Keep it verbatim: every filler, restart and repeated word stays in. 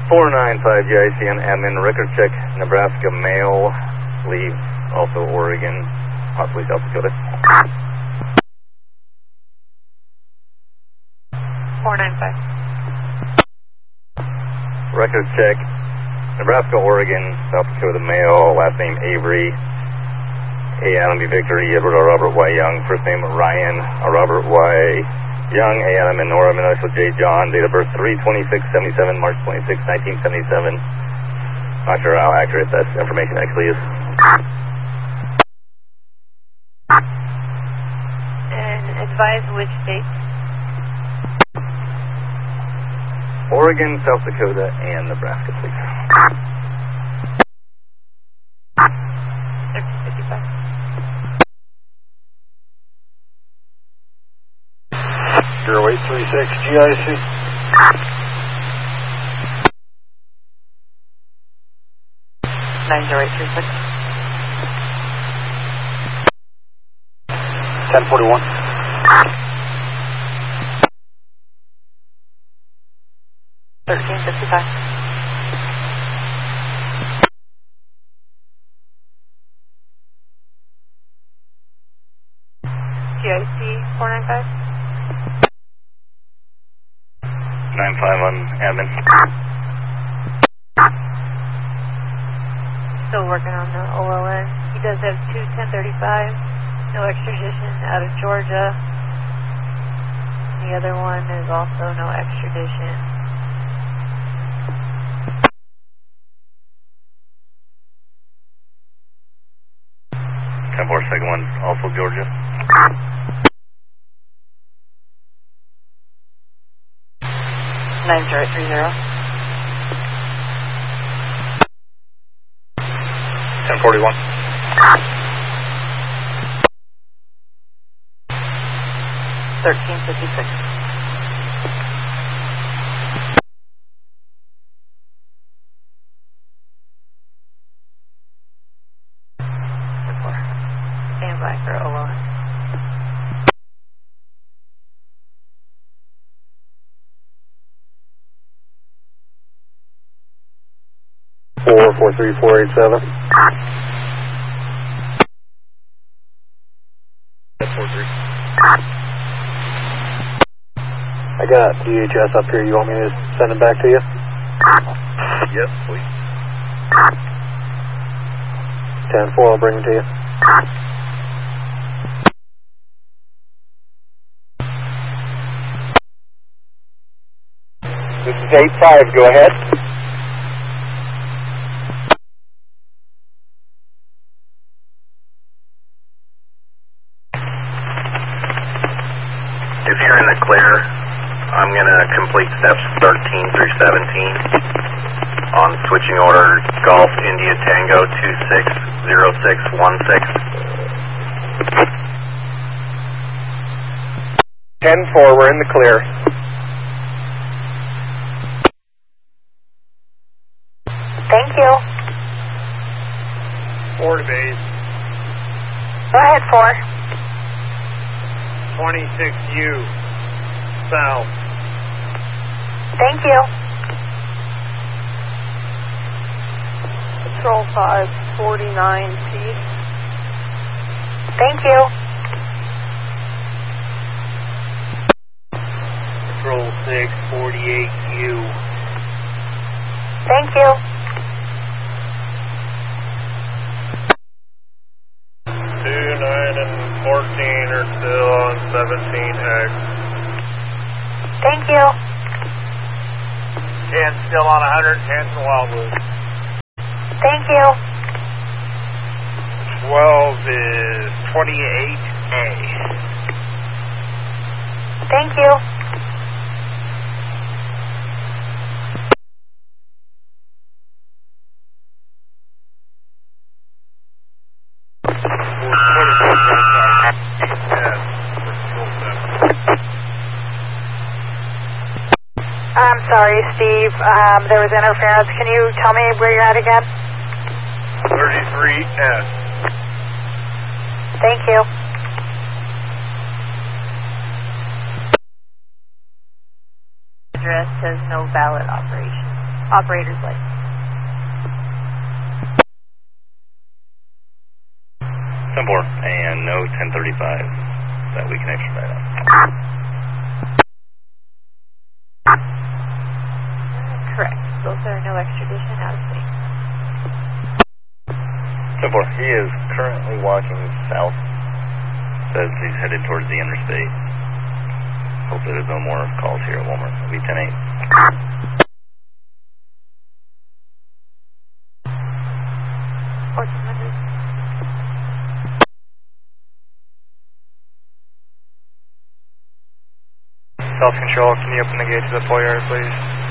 four nine five G I C N admin, record check, Nebraska mail, leave, also Oregon, possibly South Dakota. four nine five. Record check, Nebraska, Oregon, South Dakota mail, last name Avery, A. Adam B. Victor, E. Edward, R. Robert Y. Young, first name Ryan, R. Robert Y. Young, A. Adam and Nora, initial J. John, date of birth three twenty-six seventy-seven, March twenty-sixth, nineteen seventy-seven. Not sure how accurate that information actually is. And advise which state? Oregon, South Dakota, and Nebraska, please. thirteen fifty-five. zero eight three six G I C. nine zero eight three six. ten forty-one. thirteen fifty-five. G I C four nine five. nine five on admin. Still working on the O L N. He does have two ten thirty-five. No extradition out of Georgia. The other one is also no extradition. ten four, second one, also Georgia. nine zero eight three zero. ten forty-one. thirteen fifty-six. Stand by for O L N. four four three four eight seven. four three. I got D H S up here. You want me to send it back to you? Yes, please. ten four, I'll bring it to you. This is eight five, go ahead. If you're in the clear, I'm going to complete steps thirteen through seventeen on switching order Golf India Tango two six zero six one six. ten four, we're in the clear. Thank you. Four to base. Go ahead, four. twenty-six U, south. Thank you. Control five forty-nine P. Thank you. Control six forty-eight U. Thank you. two, nine, and fourteen are still on seventeen X. Thank you. ten still on one hundred ten for Wildwood. Thank you. twelve is twenty-eight A. Thank you. I'm sorry, Steve. Um, there was interference. Can you tell me where you're at again? thirty-three S. Thank you. Address says no valid operation. operator's license. ten four, and no ten thirty-five that we can extradite on. Correct. Both are no extradition out of state. ten four, he is currently walking south. Says he's headed towards the interstate. Hopefully there's no more calls here at Walmart. It'll be ten eight. fourteen hundred. Self-control, can you open the gate to the foyer, please?